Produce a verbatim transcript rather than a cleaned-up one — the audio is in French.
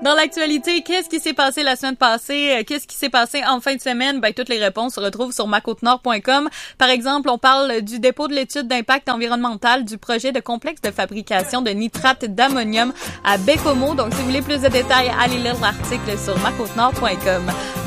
Dans l'actualité, qu'est-ce qui s'est passé la semaine passée? Qu'est-ce qui s'est passé en fin de semaine? Ben, toutes les réponses se retrouvent sur ma côte nord point com. Par exemple, on parle du dépôt de l'étude d'impact environnemental du projet de complexe de fabrication de nitrate d'ammonium à Baie-Comeau. Donc, si vous voulez plus de détails, allez lire l'article sur ma côte nord point com.